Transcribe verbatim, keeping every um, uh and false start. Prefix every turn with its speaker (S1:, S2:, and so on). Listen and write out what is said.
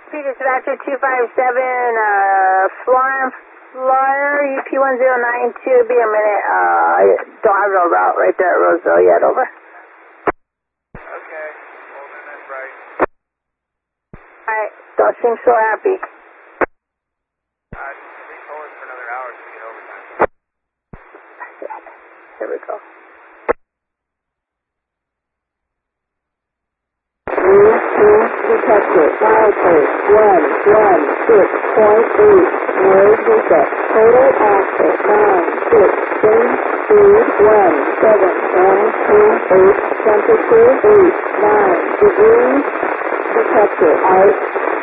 S1: Peter Dispatcher two five seven, uh, Florida, Florida, U P one zero nine two, be a minute, uh, don't have no route right there at Roseville yet, over.
S2: Okay, holding it right.
S1: Alright, don't seem so happy.
S2: Uh, please hold it for another hour so we get overtime.
S1: Here we go.
S3: Detected, milepost one one six point eight, noise reset, total access nine six, change speed one seven nine two eight, temperature eight nine degrees, detected, out.